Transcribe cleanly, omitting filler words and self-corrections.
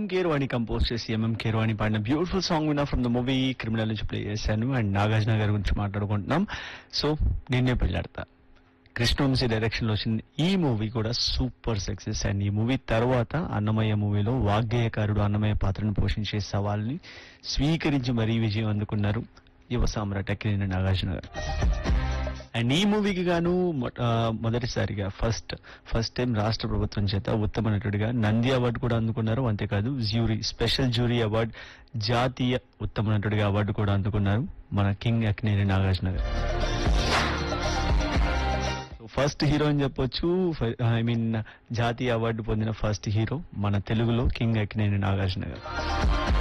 MM Keeravani compose చేసి MM Keeravani పాడిన beautiful song విన్నా ఫ్రమ్ ద మూవీ క్రిమినల్ నుంచి ప్లే చేశాను. అండ్ నాగార్జున గారి గురించి మాట్లాడుకుంటున్నాం. సో నిన్నే పెళ్ళాడతా కృష్ణవంశీ డైరెక్షన్ లో వచ్చింది ఈ మూవీ కూడా సూపర్ సక్సెస్. అండ్ ఈ మూవీ తర్వాత అన్నమయ్య మూవీలో వాగ్గేయకారుడు అన్నమయ్య పాత్రను పోషించే సవాల్ని స్వీకరించి మరీ విజయం అందుకున్నారు యువ సామ్రాట్ అక్కినేని నాగార్జున గారు. అండ్ ఈ మూవీకి గాను మొదటిసారిగా ఫస్ట్ టైం రాష్ట్ర ప్రభుత్వం చేత ఉత్తమ నటుడిగా నంది అవార్డు కూడా అందుకున్నారు. అంతేకాదు స్పెషల్ జ్యూరీ అవార్డు, జాతీయ ఉత్తమ నటుడిగా అవార్డు కూడా అందుకున్నారు మన కింగ్ అక్కినేని నాగార్జున గారు. ఫస్ట్ హీరో అని చెప్పొచ్చు. జాతీయ అవార్డు పొందిన ఫస్ట్ హీరో మన తెలుగులో కింగ్ అక్కినేని నాగార్జున గారు.